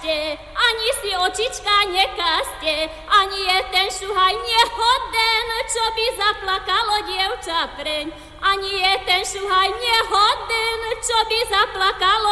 neplačte, ani si očička nekaste, ani je ten šuhaj nehoden, čo by zaplakalo dievča preň. Ani je ten šuhaj nehoden, čo by zaplakalo